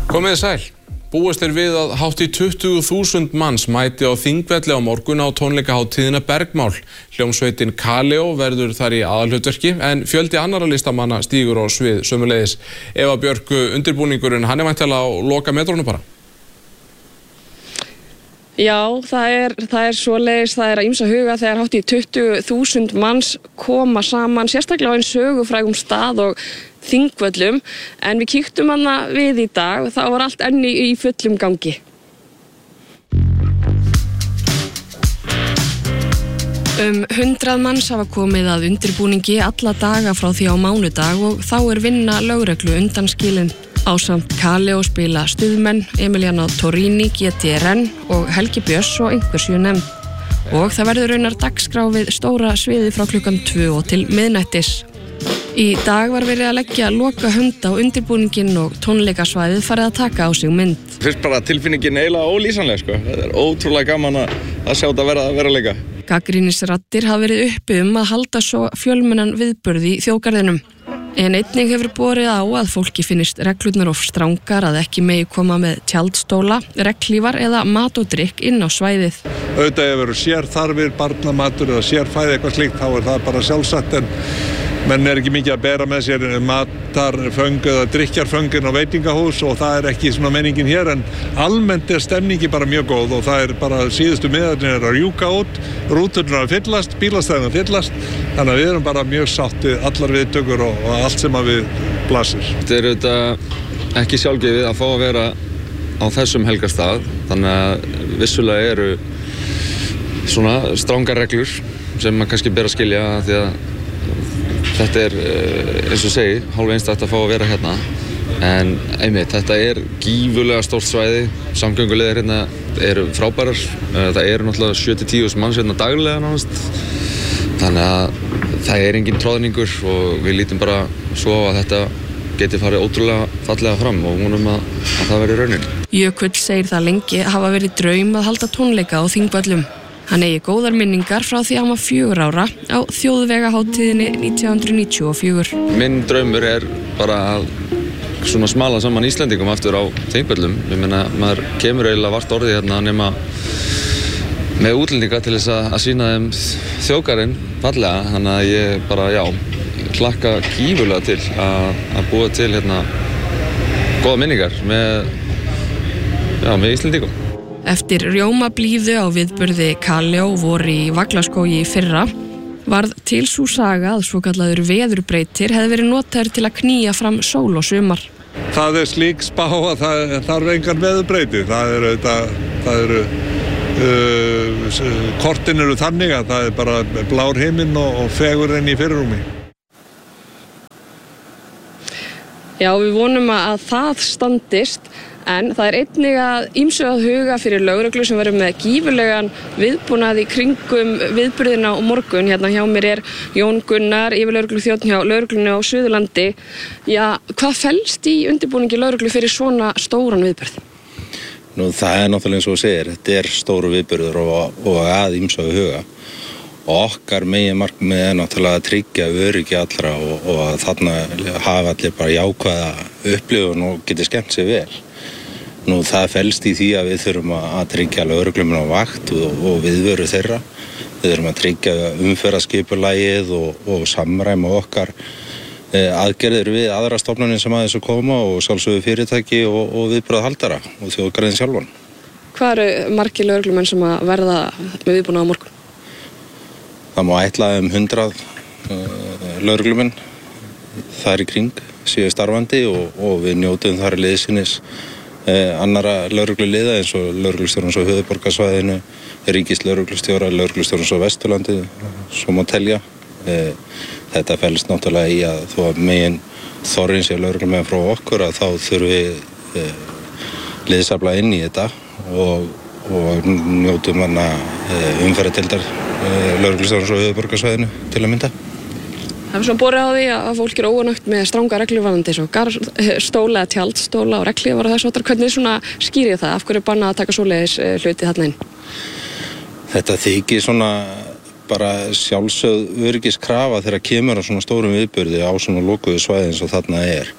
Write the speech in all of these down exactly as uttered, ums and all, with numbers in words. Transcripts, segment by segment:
Komið þið sæl. Búist er við að hátt í tuttugu þúsund manns mæti á Þingvelli á morgun á tónleikahátíðina Bergmál. Hljómsveitin Kaleo verður þar í aðalhlutverki en fjöldi annarra listamanna stígur á svið sömuleiðis. Eva Björk, undirbúningurinn, hann er væntanlega á loka metrunum bara? Já, það er, það er svoleiðis, það er að ýmsa huga þegar hátt í tuttugu þúsund manns koma saman, sérstaklega á einn sögufrægum stað og Þingvöllum, en við kíktum hana við í dag og það var allt enni í fullum gangi. Um hundrað manns hafa komið að undirbúningi alla daga frá því á mánudag og þá er vinna lögreglu undanskilin. Ásamt Kaleo spila stuðmenn, Emiliano Torrini, G T R N og Helgi Björns og einhversiu nefnd. Og það verður raunar dagskrá við stóra sviði frá klukkan tvö og til miðnættis. Í dag var verið að leggja loka hönd á undirbúningin og tónleikasvæðið farið að taka á sig mynd. Fyrst bara tilfinningin eiginlega ólýsanleg sko. Það er ótrúlega gaman að sjá þetta verða að veruleika. Gagnrýnisraddir hafa verið uppi um að halda svo fjölmennan viðburði í þjóðgarðinum. En einnig hefur borið á að fólki finnist reglurnar of strangar, að ekki megi koma með tjaldstóla, regnhlífar eða mat og drykk inn á svæðið. Auðvitað ef eru sérþarfir, barnamatur eða sérfæði eitthvað slíkt, þá er það bara sjálfsagt, en menn er ekki mikið að bera með sér matarföng eða drykkjarföngin á veitingahús og það er ekki svona menningin hér, en almennt er stemningi bara mjög góð og það er bara síðustu miðarnir er að rjúka út, rúturnar að fyllast, bílastæðin að fyllast, þannig að við erum bara mjög sáttið allar viðtökur og, og allt sem að við blasir. Þetta er auðvitað ekki sjálfgefið að fá að vera á þessum helgarstað, þannig að vissulega eru svona strangar reglur sem maður kannski ber að skilja því að þetta er, eins og segi, hálf einstakt að fá að vera hérna, en einmitt, þetta er gífurlega stórt svæði, samgönguleiðir hérna eru frábærar, það eru náttúrulega sjö til tíu þúsund manns hérna daglega nánast, þannig að það er engin tróðningur og við lítum bara svo að þetta geti farið ótrúlega fallega fram og vonum að, að það veri raunin. Jökull segir það lengi hafa verið draum að halda tónleika á Þingvöllum. Hann eigi góðar minningar frá því að hann var fjögur ára á þjóðvegahátíðinni nítján hundruð níutíu og fjögur. Minn draumur er bara að svona smala saman Íslendingum aftur á Þingvöllum. Ég meina, maður kemur eiginlega vart orðið hérna nema með útlendinga til þess að, að sýna þeim þjóðgarðinn fallega. Þannig að ég bara, já, hlakka gífurlega til að, að búa til hérna góða minningar með, já, með Íslendingum. Eftir rjómablíðu á viðburði Kaleo voru í Vaglaskógi í fyrra varð til sú saga að svokallaður veðurbreytir hefði verið notaður til að knýja fram sól og sumar. Það er slík spá að það þarf engan veðurbreyti. Það eru, það, það eru uh, kortin eru þannig að það er bara blár himinn og, og fegurinn í fyrirrúmi. Já, við vonum að það standist. En það er einnig að ýmsu að huga fyrir lögreglu sem verður með gífurlegan viðbúnað í kringum viðburðina og morgun. Hérna hjá mér er Jón Gunnar, yfirlögregluþjónn hjá lögreglunni á Suðurlandi. Já, hvað felst í undirbúningi lögreglu fyrir svona stóran viðburð? Nú, það er náttúrulega eins og þú segir, þetta er stóru viðburður og, og að ýmsu að huga. Og okkar meginmarkmið er náttúrulega að tryggja öryggi allra og, og að þarna hafa allir bara jákvæða upplifun og geti skemmt sig vel. Nú, það felst í því að við þurfum að tryggja lögregluminn á vakt og, og viðveru þeirra. Við þurfum að tryggja umferðarskipulagið og, og samræma okkar eh, aðgerðir við aðra stofnanir sem að þessu koma og sjálfsögðu fyrirtæki og, og viðbragðhaldara og þjóðgarðinn sjálfan. Hvað eru margir lögreglumenn sem að verða með viðbúnað á morgun? Það má ætla um hundrað uh, lögreglumenn þar í kring séu starfandi og, og við njótum þar liðsinnis Eh, annara lögregluliða eins og lögreglustjórans á höfuðborgarsvæðinu, ríkislögreglustjóra, lögreglustjórans á Vesturlandi, svo má telja. Eh, þetta felst náttúrulega í að þó að megin þorrin sé lögreglumenn frá okkur að þá þurfum við eh, liðsafla inn í þetta og, og njótum hana eh, umferðardeildar eh, lögreglustjórans á höfuðborgarsvæðinu til að mynda. Það er svona borið á því að fólk er óanögt með stranga reglur varðandi eins og garðstóla, tjaldstóla og regnhlífar og þess háttar. Hvernig svona skýrið það? Af hverju er bannað að taka svoleiðis hluti þarna inn? Þetta þykir svona bara sjálfsögð öryggiskrafa þegar kemur á svona stórum viðburði á svona lokuðu svæði eins og þarna er.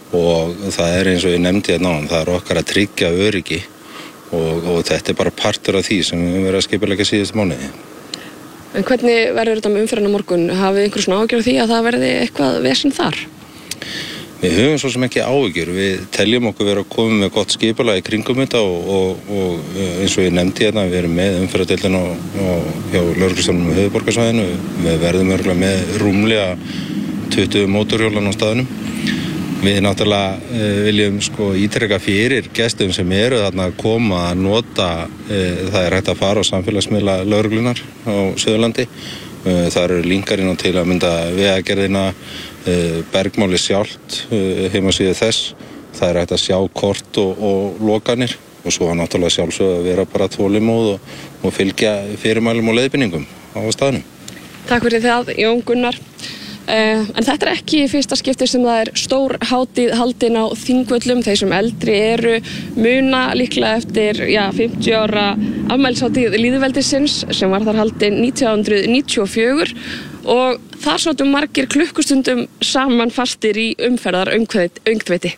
og það er eins og ég nefndi hérna áðan, það er okkar að tryggja öryggi og, og þetta er bara partur af því sem við höfum verið að skipuleggja síðustu mánuði. En hvernig verður þetta með umferðina á morgun? Hafið þið einhver svona áhyggjur af því að það verði eitthvað vesen þar? Við höfum svo sem ekki áhyggjur, við teljum okkur vera að koma með gott skipulag í kringum þetta og, og, og eins og ég nefndi hérna, við erum með umferðardeildina hjá lögreglustjóranum á höfuðborgarsvæðinu, við verðum örgulega með rúmlega tuttugu mótorhjólan á staðnum. Við náttúrulega uh, viljum sko ítreka fyrir gestum sem eru þarna að koma að nota, uh, það er hægt að fara á samfélagsmiðla lögreglunar á Suðurlandi. Uh, það eru linkar inn á til að mynda vegagerðina, uh, bergmáli sjálft, uh, heimasíðu þess. Það er hægt að sjá kort og, og lokanir og svo náttúrulega sjálfsögðu að vera bara þolinmóð og, og fylgja fyrirmælum og leiðbeiningum á staðnum. Takk fyrir það, Jón Gunnar. Uh, en þetta er ekki í fyrsta skipti sem það er stór hátíð haldin á Þingvöllum. Þeir sem eldri eru muna líklega eftir já, fimmtíu ára afmælishátíð lýðveldisins sem var þar haldin nítján hundruð níutíu og fjögur og þar sátu margir klukkustundum saman fastir í umferðar öngþveiti.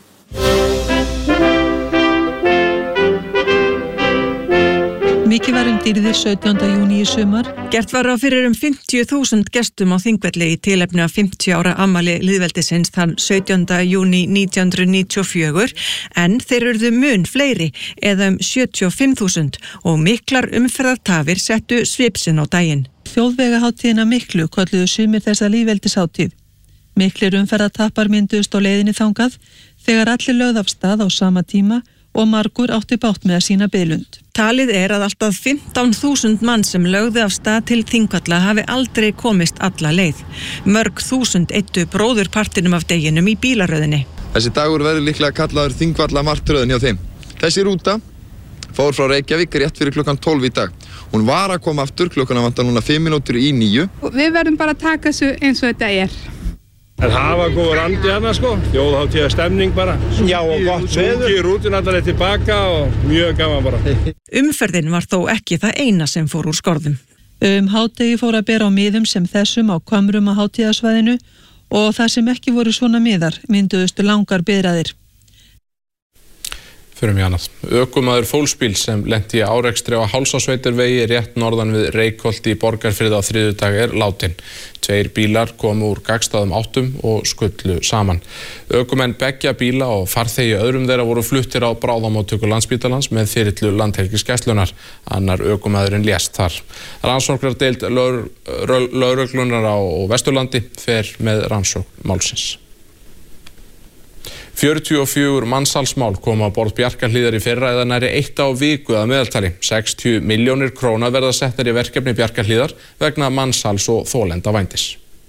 Mikið var um dýrðir sautjánda júní í sumar. Gert var ráð fyrir um fimmtíu þúsund gestum á Þingvelli í tilefni af fimmtíu ára afmæli lýðveldisins þann sautjánda júní nítján hundruð níutíu og fjögur en þeir urðu mun fleiri eða um sjötíu og fimm þúsund og miklar umferðartafir settu svipsinn á daginn. Þjóðvegaháttíðina miklu kölluðu sumir þessa lýðveldishátíð. Miklir umferðartapar mynduðust á leiðinni þangað þegar allir lögðu af stað á sama tíma og margur átti bátt með að sína biðlund. Talið er að alltaf fimmtán þúsund mann sem lögðu af stað til Þingvalla hafi aldrei komist alla leið. Mörg þúsund eittu bróðurpartinum af deginum í bílaröðinni. Þessi dagur verður líklega kallaður Þingvalla martröðin hjá þeim. Þessi rúta fór frá Reykjavík rétt fyrir klukkan tólf í dag. Hún var að koma aftur klukkan að vanta núna fimm mínútur í níu. Við verðum bara að taka þessu eins og þetta er. En það var góður andi hérna sko, þjóðhátíða stemning bara. Já og gott veður. Sungi rútin allar eitt tilbaka og mjög gaman bara. Umferðin var þó ekki það eina sem fór úr skorðum. Um hádegi fór að bera á miðum sem þessum á Hvamrum á hátíðasvæðinu og þar sem ekki voru svona miðar mynduðustu langar biðraðir. Förum í annað. Ökumaður fólksbíl sem lenti í árekstri á Hálsasveitarvegi rétt norðan við Reykholti í Borgarfirði á þriðjudag er látin. Tveir bílar komu úr gagnstæðum áttum og skullu saman. Ökumenn beggja bíla og farþegi öðrum þeirra voru fluttir á bráðamóttöku Landspítalans með þyrlu Landhelgisgæslunnar. Annar ökumaðurinn lést þar. Rannsóknardeild lögreglunar á Vesturlandi fer með rannsókn málsins. fjörutíu og fjögur mannsalsmál koma á borð Bjarkarhlíðar í fyrra eða nærri eitt á viku að meðaltali. sextíu milljónir króna verða settar í verkefni Bjarkarhlíðar vegna mannsals og þolenda vændis.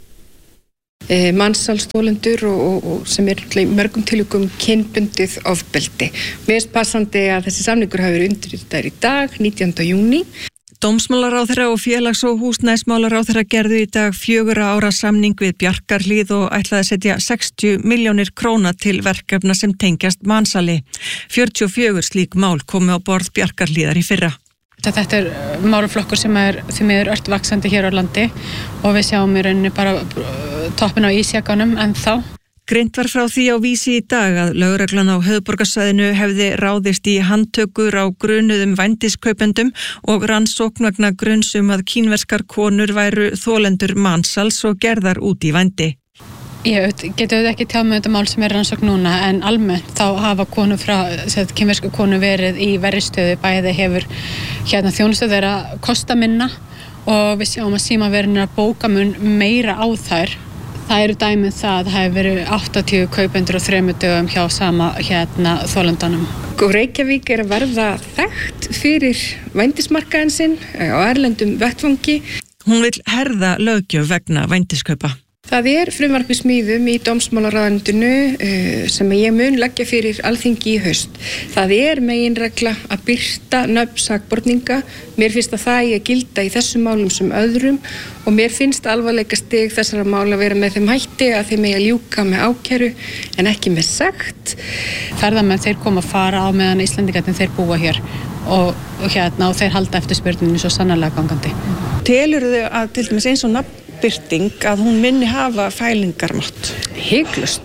E, Mansalsþolendur og, og, og sem er í mörgum tilvikum kynbundið ofbeldi. Mér finnst passandi að þessi samningur hafi verið undirritaður í dag, nítjánda júní. Dómsmálaráðherra og félags- og húsnæðismálaráðherra gerðu í dag fjögurra ára samning við Bjarkarhlíð og ætlaði að setja sextíu milljónir króna til verkefna sem tengjast mansali. fjörutíu og fjögur slík mál komu á borð Bjarkarhlíðar í fyrra. Þetta er málaflokkur sem er því miður ört vaxandi hér á landi og við sjáum í rauninni bara toppin á ísjakanum en þá. Greint var frá því á Vísi í dag að lögreglan á höfuðborgarsvæðinu hefði ráðist í handtökur á grunuðum vændiskaupendum og rannsókn vegna gruns um að kínverskar konur væru þolendur mansals og gerðar út í vændi. Ég geti auðvitað ekki tjáð með þetta mál sem er rannsókn núna en almennt þá hafa konur frá, kínverskar konur verið í verri stöðu, bæði hefur hérna þjónustu þeirra kosta minna og við sjáum að símaverin er að bóka mun meira á þær. Það eru dæmið það að það hefur verið áttatíu kaupendur og þremur dögum hjá sama hérna þolendanum. Reykjavík er að verða þekkt fyrir vændismarkaðinn sinn á erlendum vettvangi. Hún vill herða löggjöf vegna vændiskaupa. Það er frumvarp í smíðum í dómsmálaráðuneytinu uh, sem ég mun leggja fyrir Alþingi í haust. Það er meginregla að birta nöfn sakborninga. Mér finnst að það eigi að gilda í þessum málum sem öðrum og mér finnst alvarleika stig þessara mála að vera með þeim hætti að þeim eigi að ljúka með ákæru en ekki með sekt. Ferðamenn þeir koma að fara á meðan Íslendingarnir þeir búa hér og, og hérna og þeir halda eftir spurninginu svo sannarlega gangandi. Telurðu að til dæmis eins og nafn birting að hún minni hafa fælingarmátt? Hiklaust.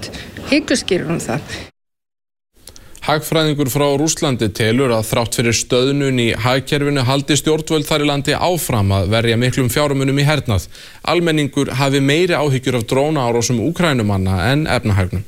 Hiklaust gerir hún það. Hagfræðingur frá Rússlandi telur að þrátt fyrir stöðnun í hagkerfinu haldi stjórnvöld þar í landi áfram að verja miklum fjármunum í hernað. Almenningur hafi meiri áhyggjur af drónaárásum Úkraínumanna en efnahagnum.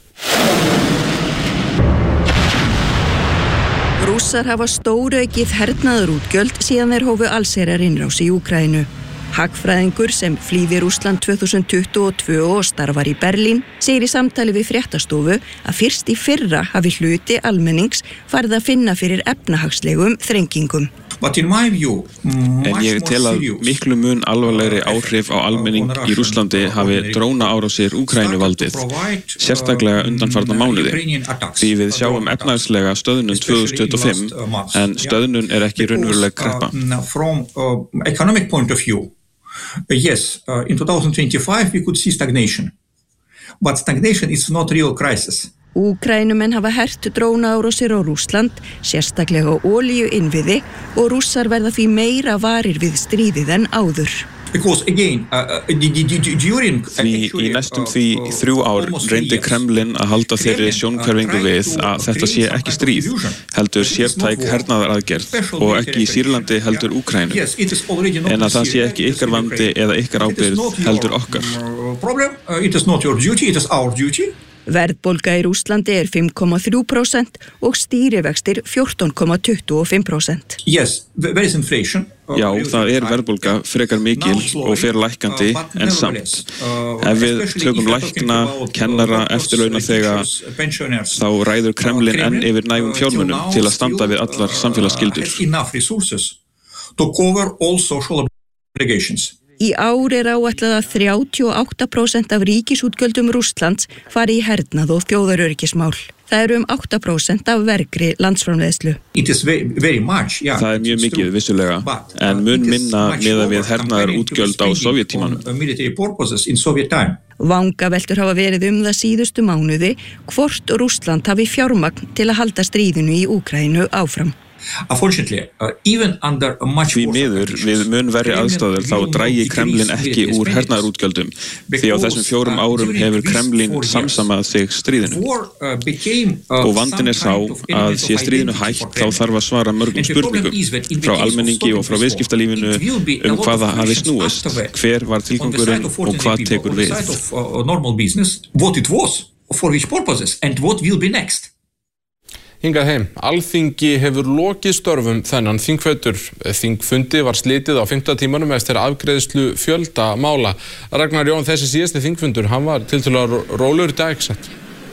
Rússar hafa stóraukið hernaðarútgjöld síðan þeir hófu allsherjarinnrás í Úkraínu. Hagfræðingur sem flýði Rússland tvö þúsund tuttugu og tvö og starfar í Berlín segir í samtali við fréttastofu að fyrst í fyrra hafi hluti almennings farið að finna fyrir efnahagslegum þrengingum. En ég tel að miklu mun alvarlegri áhrif á almenning í Rússlandi hafi drónaárásir Úkraínu valdið, sérstaklega undanfarna mánuði. Því við sjáum efnahagslega stöðnun tvö þúsund tuttugu og fimm, en stöðnun er ekki raunveruleg kreppa. Yes, uh, in twenty twenty-five we could see stagnation, but stagnation is not real crisis. Úkraínumenn hafa hert drónaárásir á Rússland, sérstaklega olíuinnviði og Rússar verða því meira varir við stríðið en áður. Because again, uh, during Því í næstum því þrjú ár reyndi Kremlin að halda þeirri sjónhverfingu við að þetta sé ekki stríð, heldur sértæk hernaðaraðgerð og ekki í Sýrlandi heldur Úkraínu, en að það sé ekki ykkar vandi eða ykkar ábyrgð heldur okkar. Problem, uh, it is not your duty, it is our duty. Verðbólga í Rússlandi er fimm komma þrjú prósent og stýrivextir fjórtán komma tuttugu og fimm prósent. Yes, there is inflation. Já, það er verðbólga frekar mikil og fer lækkandi en samt. Ef við tökum lækna, kennara, eftirlaunaþega, þá ræður Kremlin enn yfir nægum fjármunum til að standa við allar samfélagsskyldur. To cover all social obligations. Í ár er áætlað að þrjátíu og átta prósent af ríkisútgjöldum Rússlands fari í hernað og þjóðaröryggismál. Það eru um átta prósent af vergri landsframleiðslu. Very much, yeah. Það er mjög mikið vissulega, en mun minna miðað við hernaðarútgjöld á Sovéttímanum. Vangaveltur hafa verið um það síðustu mánuði hvort Rússland hafi fjármagn til að halda stríðinu í Úkraínu áfram. Því miður við mun verri aðstæður þá drægi Kremlin ekki úr hernaðarútgjöldum, því á þessum fjórum árum hefur Kremlin samsamað sig stríðinu. Og vandinn er sá að sé stríðinu hægt þá þarf að svara mörgum spurningum frá almenningi og frá viðskiptalífinu um hvað það hafi snúist, hver var tilgangurinn og hvað tekur við. What it was, for which purposes and what will be next. Hingað heim. Alþingi hefur lokið störfum þennan þingvetur. Þingfundi var slitið á fimmta tímanum eftir afgreiðslu fjölda mála. Ragnar Jón, þessi síðasti þingfundur, hann var tiltölulega rólegur í dag, ekki satt?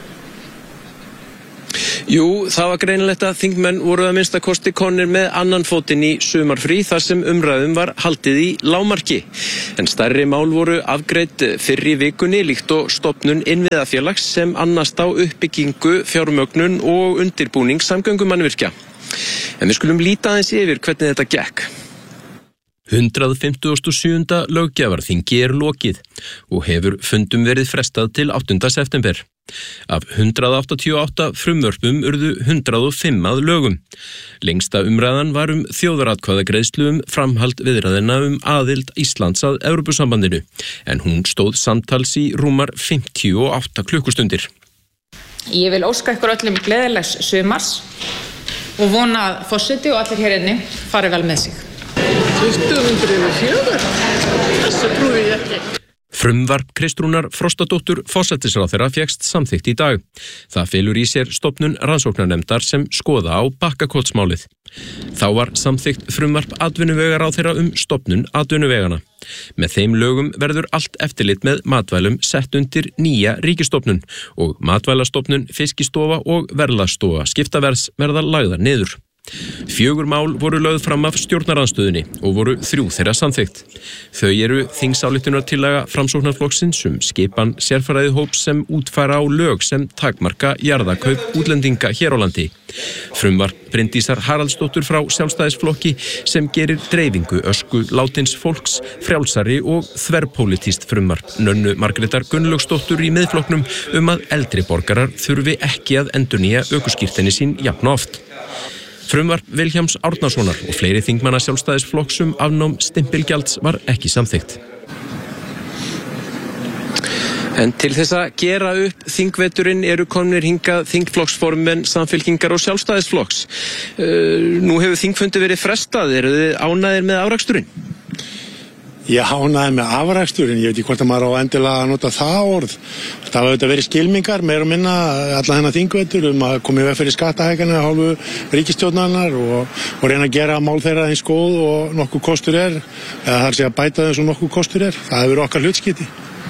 Jú, það var greinilegt að þingmenn voru að minnsta kosti komnir með annan fótinn í sumarfrí þar sem umræðum var haldið í lágmarki. En stærri mál voru afgreidd fyrr í vikunni líkt og stofnun innviðafélags sem annast á uppbyggingu, fjármögnun og undirbúning samgöngumannvirkja. En við skulum líta aðeins yfir hvernig þetta gekk. hundrað fimmtugasta og sjöunda löggjafarþingi er lokið og hefur fundum verið frestað til áttunda september. Af hundrað áttatíu og átta frumvörpum urðu hundrað og fimm að lögum. Lengsta umræðan var um þjóðaratkvæðagreiðslu um framhald viðræðina um aðild Íslands að Evrópusambandinu, en hún stóð samtals í rúmar fimmtíu og átta klukkustundir. Ég vil óska ykkur öllum gleðilegs sumars og vona að forseti og allir hér inni fari vel með sig. tuttugu yfir fjögur. Þessu trúi ég ekki. Frumvarp Kristrúnar Frostadóttur forsætisráðherra fékkst samþykkt í dag. Það felur í sér stofnun rannsóknarnefndar sem skoða á Bakkakotsmálið. Þá var samþykkt frumvarp atvinnuvegaráðherra um stofnun atvinnuvegana. Með þeim lögum verður allt eftirlit með matvælum sett undir nýja ríkisstofnun og matvælastofnun, fiskistofa og verðlagsstofa skiptaverðs verða lagðar niður. Fjögur mál voru lögð fram af stjórnarandstöðunni og voru þrjú þeirra samþykkt. Þau eru þingsályktunartillaga Framsóknarflokksins um skipan sérfræðihóps sem útfæra á lög sem takmarka jarðakaup útlendinga hér á landi. Frumvarp Bryndísar Haraldsdóttur frá Sjálfstæðisflokki sem gerir dreifingu ösku látins fólks frjálsari og þverpólitískt frumvarp Nönnu Margrétar Gunnlaugsdóttur í Miðflokknum um að eldri borgarar þurfi ekki að endurnýja ökuskírteini sín jafn oft. Frumvarp Vilhjálms Árnasonar og fleiri þingmanna Sjálfstæðisflokks um afnám stimpilgjalds var ekki samþykkt. En til þess að gera upp þingveturinn eru komnir hingað þingflokksformenn Samfylkingar og Sjálfstæðisflokks. Uh, nú hefur þingfundi verið frestað, eru þið ánægðir með afraksturinn? Ég ánægði með afraksturinn, ég veit ekki hvort að maður á endilega að nota það orð. Það hafa auðvitað verið skylmingar, meira og minna alla þennan þingvetur um að koma í veg fyrir skattahækkanir af hálfu ríkisstjórnarinnar og, og reyna að gera mál þeirra eins góð og nokkuð kostur er, eða það er að bæta þess og nokkuð kostur er. Það hefur verið okkar hlutskipti.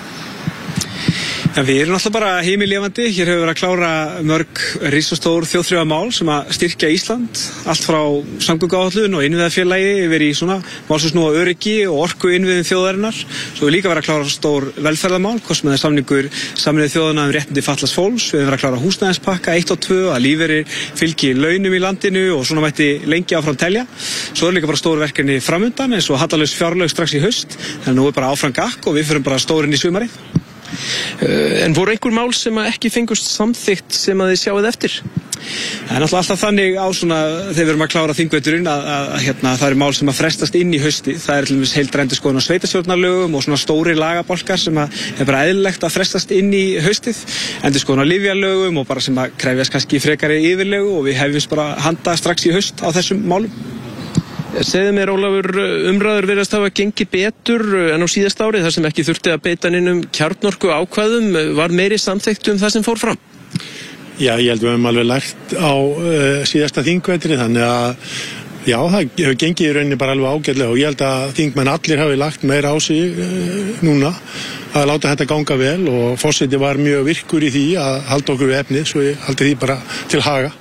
En við erum alltaf bara heimilefandi, hér hefur verið að klára mörg risastór þjóðþrifamál sem að styrkja Ísland, allt frá samgönguáætlun og innviðafélagi yfir í svona mál sem snúa öryggi og orku innviðin þjóðarinnar. Svo við líka verið að klára stór velferðarmál, hvort sem það er samningur Sameinuðu þjóðanna um réttindi fatlaðs fólks, við hefum verið að klára húsnæðispakka eitt og tvö, að lífeyrir fylgi launum í landinu og svona mætti lengi áfram telja. Svo er líka bara stór verkefni framundan eins og hallalaus fjárlög strax í haust, þannig nú er bara áfram gakk og við förum bara stórin í sumarið. En voru einhver mál sem að ekki fengust samþykkt sem að þið sjáuð eftir? Það er náttúrulega alltaf þannig á svona þegar við erum að klára þingveturinn að, að, að hérna, það eru mál sem að frestast inn í hausti. Það er til dæmis heildræn endurskoðun á sveitarstjórnarlögum og svona stóri lagabolkar sem að er bara eðlilegt að frestast inn í haustið. Endurskoðun á lyfjalögum og bara sem að krefjast kannski frekari yfirlegu og við hefjumst bara handa strax í haust á þessum málum. Segðu mér, Ólafur, umræður virðast hafa gengið betur en á síðasta ári þar sem ekki þurfti að beita neinum kjarnorku ákvæðum. Var meiri samþykkt um það sem fór fram? Já, ég held að við höfum alveg lært á uh, síðasta þingvetri, þannig að já, það hefur gengið í rauninni bara alveg ágætlega og ég held að þingmenn allir hafi lagt meira á sig uh, núna að láta þetta ganga vel og forseti var mjög virkur í því að halda okkur við efnið, svo ég haldi því bara til haga.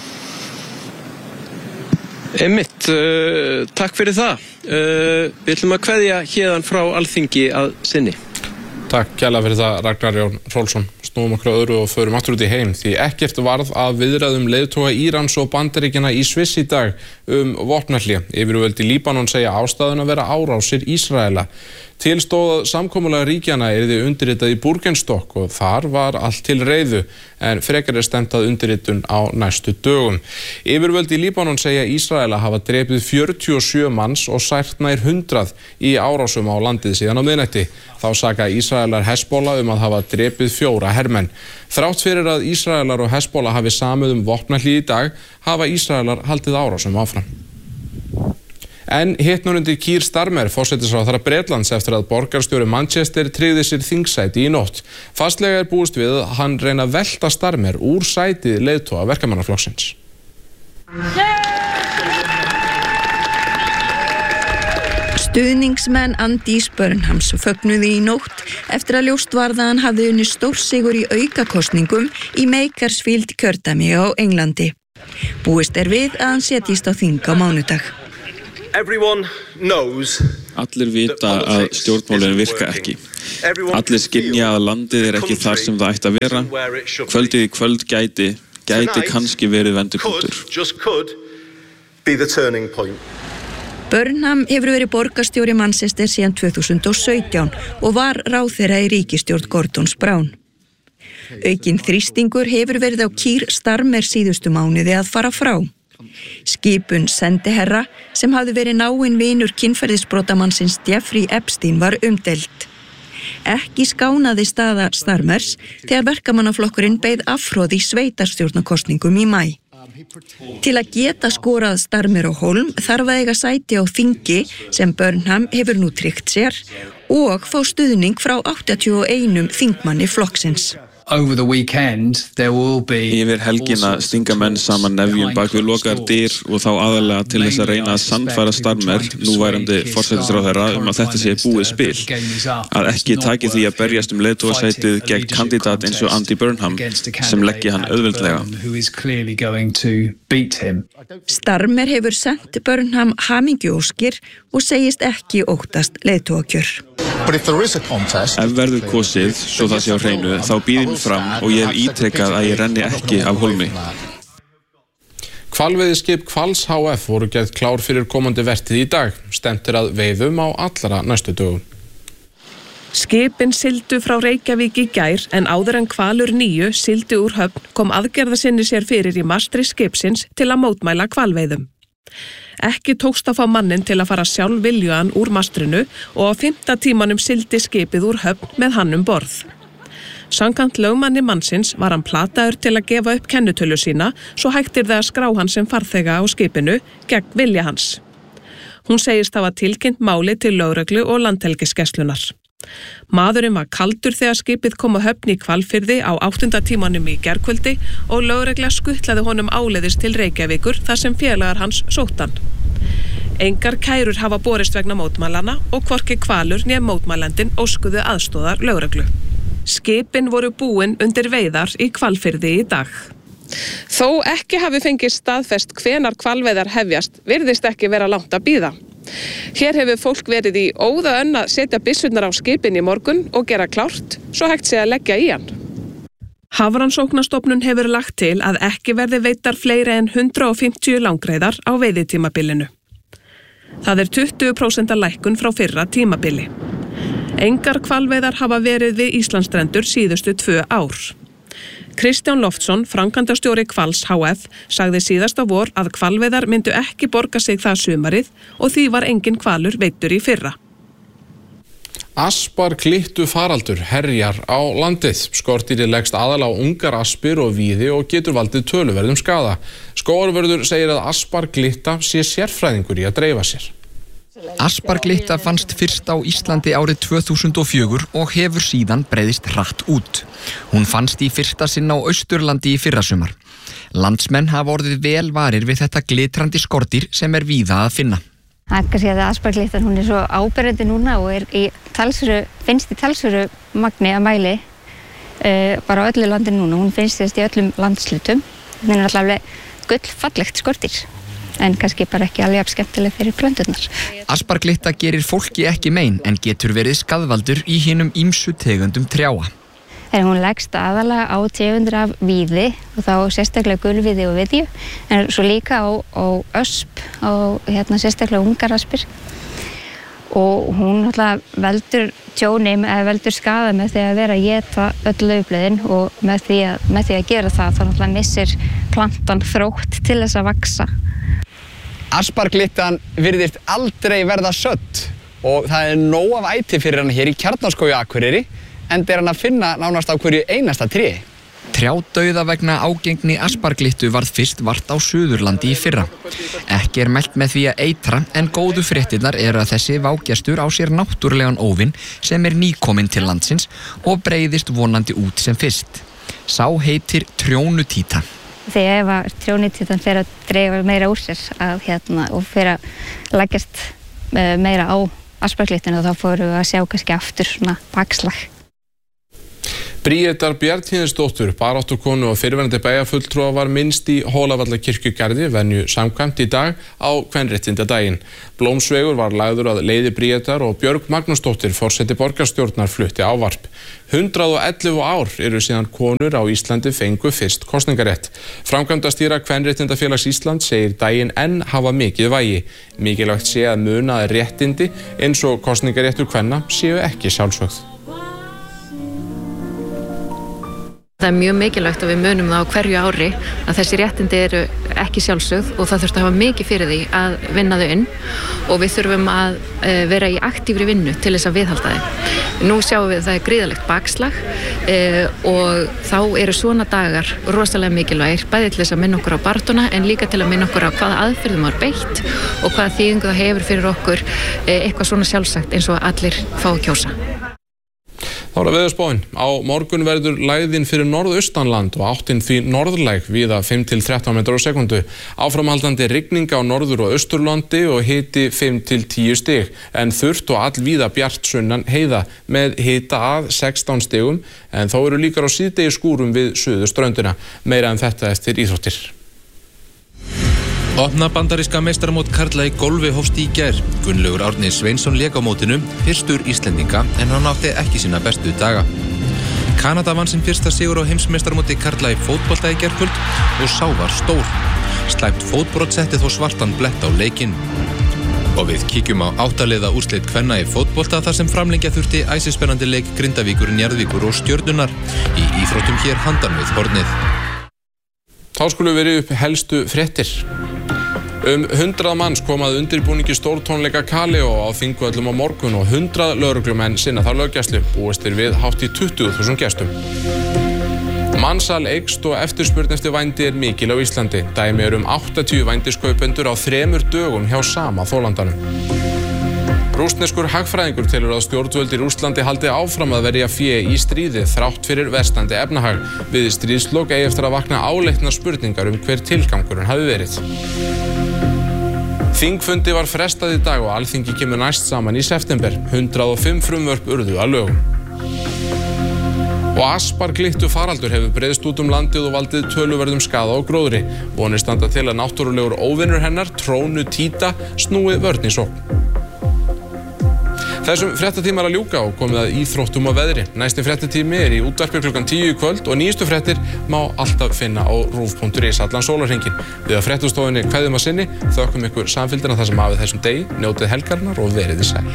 Einmitt, uh, takk fyrir það. Uh, við ætlum að kveðja héðan frá Alþingi að sinni. Takk kærlega fyrir það, Ragnar Jón Hrólfsson. Snúum okkur öðru og förum aftur út í heim því ekkert varð af viðræðum leiðtoga Írans og Bandaríkjanna í Sviss í dag um vopnahlé. Yfirvöld í Líbanon segja ástæðuna að vera árásir Ísraela. Til stóð að samkomulag ríkjanna yrði undirritað í Búrgenstokk og þar var allt til reiðu en frekar er stefnt að undirritun á næstu dögum. Yfirvöld í Líbanon segja Ísraela hafa drepið fjörutíu og sjö manns og sært nær hundrað í árásum á landið síðan á miðnætti. Þá saka Ísraelar Hezbollah um að hafa drepið fjóra hermenn. Þrátt fyrir að Ísraelar og Hezbollah hafi samið um vopnahlé í dag hafa Ísraelar haldið árásum áfram. En hitnur undir Keir Starmer, forsætisráðherra Bretlands eftir að borgarstjóri Manchester tryggði sér þingsæti í nótt. Fastlega er búist við að hann reyna að velta Starmer úr sætið leiðtoga verkamannaflokksins. Stuðningsmenn Andys Burnhams fögnuðu í nótt eftir að ljóst varð að hann hafði unnið stórsigur í aukakosningum í Makersfield kjördæmi á Englandi. Búist er við að hann setjist á þing á mánudag. Allir vita að stjórnmálin virka ekki. Allir skynja að landið er ekki þar sem það ætti að vera. Kvöldið í kvöld gæti, gæti kannski verið vendipunktur. Burnham hefur verið borgarstjóri Manchester síðan tvö þúsund og sautján og var ráðherra í ríkisstjórn Gordons Brown. Aukinn þrýstingur hefur verið á Keir Starmer síðustu mánuði að fara frá. Skipun sendiherra sem hafði verið náinn vinur kynferðisbrotamannsins Jeffrey Epstein var umdeild. Ekki skánaði staða Starmers þegar verkamannaflokkurinn beið afhroð í sveitarstjórnarkosningum í maí. Til að geta skorað Starmer á hólm þarf að eiga sæti á þingi sem Burnham hefur nú tryggt sér og fá stuðning frá áttatíu og einum þingmanni flokksins. Over the weekend, there will be Yfir helgina stinga menn saman nefjum bak við lokaðar dyr og þá aðalega til þess að reyna að sannfæra Starmer, núværandi forsætisráðherra, um að þetta sé búið spil. Að ekki taki því að berjast um leiðtogasætið gegn kandidat eins og Andy Burnham sem leggji hann auðveldlega. Starmer hefur sent Burnham hamingjuóskir og segist ekki óttast leiðtogakjör. Ef verður kosið, svo það sé á hreinu, þá býðum fram og ég hef ítrekkað að ég renni ekki af hólmi. Hvalveiðiskip Hvals H F voru gerð klár fyrir komandi vertíð í dag. Stefnt er að veiðum á allra næstu dögum. Skipin sigldu frá Reykjavík í gær en áður en Hvalur níu sigldu úr höfn kom aðgerðasinni sér fyrir í mastri skipsins til að mótmæla hvalveiðum. Ekki tókst að fá mannin til að fara sjálf viljugan úr mastrinu og á fimmta tímanum sigldi skipið úr höfn með hann um borð. Samkvæmt lögmanni mannsins var hann plataður til að gefa upp kennitölu sína svo hægtir það að skrá hann sem farþega á skipinu gegn vilja hans. Hún segist hafa tilkynnt máli til lögreglu og landhelgisgæslunnar. Maðurinn var kaldur þegar skipið kom á höfn í Hvalfirði á áttunda tímanum í gærkvöldi og lögregla skuttlaði honum áleiðis til Reykjavíkur þar sem félagar hans sótt hann. Engar kærur hafa borist vegna mótmælana og hvorki Hvalur né mótmælandinn óskuðu aðstoðar lögreglu. Skipin voru búin undir veiðar í Hvalfirði í dag. Þó ekki hafi fengið staðfest hvenar hvalveiðar hefjast, virðist ekki vera langt að bíða. Hér hefur fólk verið í óða önn að setja byssurnar á skipin í morgun og gera klárt, svo hægt sé að leggja í hann. Hafrannsóknastofnun hefur lagt til að ekki verði veittar fleiri en hundrað og fimmtíu langreiðar á veiðitímabilinu. Það er tuttugu prósent lækkun frá fyrra tímabili. Engar hvalveiðar hafa verið við Íslandsstrendur síðustu tvö ár. Kristján Loftsson, framkvæmdastjóri Hvals H F, sagði síðasta vor að hvalveiðar myndu ekki borga sig það sumarið og því var engin hvalur veiddur í fyrra. Asparglittu faraldur herjar á landið. Skordýrið leggst aðalega á ungar aspir og víði og getur valdið töluverðum skaða. Skógarvörður segir að asparglitta sé sérfræðingur í að dreifa sér. Asparglitta fannst fyrst á Íslandi árið tvö þúsund og fjögur og hefur síðan breiðist hratt út. Hún fannst í fyrsta sinn á Austurlandi í fyrrasumar. Landsmenn hafa orðið vel varir við þetta glitrandi skordýr sem er víða að finna. Það er kannski að asparglittan hún er svo áberandi núna og er í talsveru, finnst í talsveru magni að mæli uh, bara á öllu landinu núna. Hún finnst þess í öllum landslutum. Það er alltaf gullfallegt skordýr. En kannski bara ekki alveg skemmtileg fyrir plönturnar. Asparglitta gerir fólki ekki mein en getur verið skaðvaldur í hinum ýmsu tegundum trjáa. En hún leggst aðalega á tegundir af víði og þá sérstaklega gulvíði og viðju, en svo líka á, á ösp og hérna sérstaklega ungaraspir. Og hún náttúrulega veldur tjóni eða veldur skaða með því að vera að éta öll laufblöðin og með því að, með því að gera það þá náttúrulega missir plantan þrótt til þess að vaxa. Asparglittan virðist aldrei verða sött og það er nóg af æti fyrir hann hér í Kjarnaskógi á Akureyri enda er hann að finna nánast á hverju einasta tré. Trjádauða vegna ágengni asparglittu varð fyrst vart á Suðurlandi í fyrra. Ekki er mælt með því að eitra en góðu fréttirnar eru að þessi vágestur á sér náttúrulegan óvin sem er nýkominn til landsins og breiðist vonandi út sem fyrst. Sá heitir trjónutíta. Þegar ef að trjónutítan fer að dreifa meira úr sér að, hérna, og fer að leggjast meira á asparglittuna þá fórum við að sjá kannski aftur svona bakslag. Bríetar Bjarnhéðinsdóttur, baráttukonu og fyrrverandi bæjarfulltrúa var minnst í Hólavallakirkjugarði venju samkvæmt í dag á kvenréttindadaginn. Blómsvegur var lagður að leiði Bríetar og Björg Magnúsdóttir, forseti borgarstjórnar, flutti ávarp. hundrað og ellefu ár eru síðan konur á Íslandi fengu fyrst kosningarétt. Framkvæmdastýra Kvenréttindafélags Íslands segir daginn enn hafa mikið vægi. Mikilvægt sé að muna að réttindi eins og kosningaréttur kvenna séu ekki sjálfsögð. Það er mjög mikilvægt að við munum það á hverju ári að þessi réttindi eru ekki sjálfsögð og það þurft að hafa mikið fyrir því að vinna þau inn og við þurfum að vera í aktífri vinnu til þess að viðhalda þau. Nú sjáum við að það er gríðalegt bakslag og þá eru svona dagar rosalega mikilvægir, bæði til þess að minna okkur á barátuna en líka til að minna okkur á hvaða aðferðum var beitt og hvaða þýðingu það hefur fyrir okkur eitthvað svona sjálfsagt eins og allir fá að kjósa. Þá er að veðurspáin. Á morgun verður lægðin fyrir norðaustanland og áttin því norðlæg víða fimm til þrettán metrar á sekundu. Áframhaldandi rigning á norður- og austurlandi og hiti fimm til tíu stig, en þurrt og allvíða bjart sunnan heiða með hita að sextán stigum, en þó eru líkar á síðdegi skúrum við suðurströndina. Meira en þetta eftir íþróttir. Opna bandaríska meistaramót karla í golfi hófst í gær. Gunnlaugur Árni Sveinsson lék á mótinu, fyrstur Íslendinga, en hann átti ekki sína bestu daga. Kanada vann sinn fyrsta sigur á heimsmeistaramóti karla í fótbolta í gærkvöld og sá var stór. Slæmt fótbrot setti þó svartan blett á leikinn. Og við kíkjum á áttaliða úrslit kvenna í fótbolta þar sem framlengja þurfti æsispennandi leik Grindavíkur, Njarðvíkur og Stjörnunar í íþróttum hér handan við hornið. Þá skulum við verið upp helstu fréttir. Um hundrað manns kom að undirbúningi stórtónleika Kaleo á Þingvöllum á morgun og hundrað lögreglumenn sinna þar löggæslu. Búist er við hátt í tuttugu þúsund gestum. Mansal eykst og eftirspurninsti vændi er mikil á Íslandi. Dæmi er um áttatíu vændiskaupendur á þremur dögum hjá sama þolandanum. Rússneskur hagfræðingur telur að stjórnvöld í Rússlandi haldi áfram að verja fé í stríði þrátt fyrir versnandi efnahag. Við stríðslok eigi eftir að vakna áleitnar spurningar um hver tilgangurinn hafi verið. Þingfundi var frestað í dag og Alþingi kemur næst saman í september. hundrað og fimm frumvörp urðu að lögum. Og asparglittu faraldur hefur breiðst út um landið og valdið töluverðum skaða á gróðri. Vonir standa til að náttúrulegur óvinur hennar, trónu títa, snúi vörn í sókn. Þessum fréttatíma er að ljúka og komið að íþróttum og veðri. Næsti fréttatími er í útvarpi klukkan tíu í kvöld og nýjustu fréttir má alltaf finna á rúv punktur is allan sólarhringinn. Við að fréttastofunni kveðjum að sinni, þökkum ykkur samfylgdina þar sem hafið þessum degi, njótið helgarinnar og verið í sæl.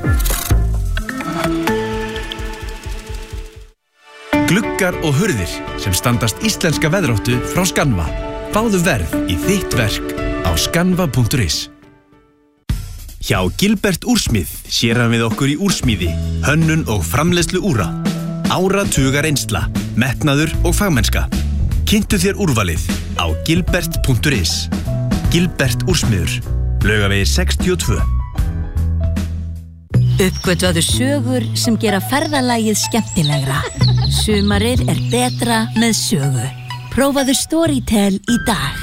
Gluggar og hurðir sem standast íslenska veðráttu frá Skanva. Fáðu verð í þitt verk á skanva punktur is. Hjá Gilbert Úrsmið sér hann við okkur í úrsmíði, hönnun og framleiðslu úra. Áratuga reynsla, metnaður og fagmennska. Kynntu þér úrvalið á gilbert punktur is. Gilbert Úrsmiður, Laugavegi sextíu og tvö. Uppgötvaðu sögur sem gera ferðalagið skemmtilegra. Sumarið er betra með sögu. Prófaðu Storytel í dag.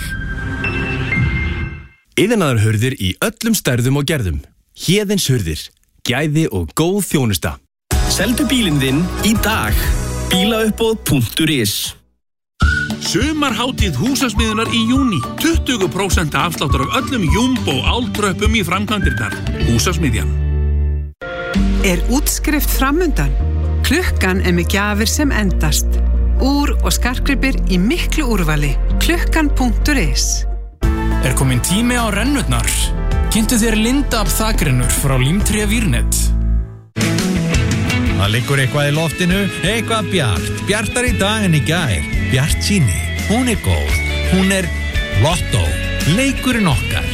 Iðnaðarhurðir í öllum stærðum og gerðum. Héðins hurðir, gæði og góð þjónusta. Seldu bílinn þinn í dag. bílauppboð punktur is. Sumarhátíð húsasmiðunar í júní. tuttugu prósent afsláttur af öllum Jumbo áltröppum í framkvæmdirnar. Húsasmiðjan. Er útskrift framundan? Klukkan er með gjafir sem endast. Úr og skartgripir í miklu úrvali. klukkan punktur is. Er komin tími á rennurnar? Kynntu þér Lindab þakrinnur frá Límtré Vírnet. Það liggur eitthvað í loftinu, eitthvað bjart. Bjartar í dag en í gær. Bjart síni, hún er góð. Hún er Lotto, leikurinn okkar.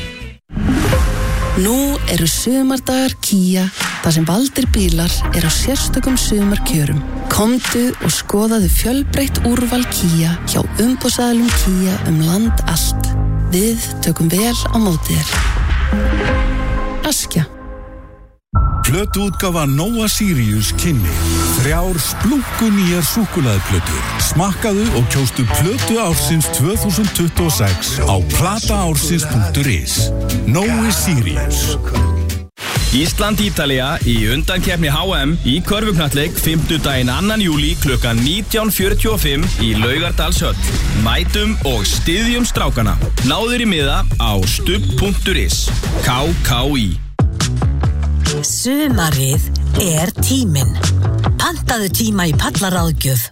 Nú eru sumardagar Kia, þar sem valdir bílar er á sérstökum sumarkjörum. Komdu og skoðaðu fjölbreytt úrval Kia hjá umboðsaðilum Kia um land allt. Við tökum vel á móti þér. Askja. Plötuútgáfa Nóa Sirius kynni. Þrjár splunku nýjar súkkulaðiplötur. Smakkaðu og kjóstu plötu ársins tvö þúsund tuttugu og sex á plataársins punktur is. Nóa Sirius. Ísland-Ítalía í undankeppni H M í körfuknattleik fimmtudaginn annan júlí klukkan nítján fjörutíu og fimm í Laugardalshöll. Mætum og styðjum strákana. Náður í miða á stubb punktur is. K K í. Sumarið er tíminn. Pantaðu tíma í Pallaráðgjöf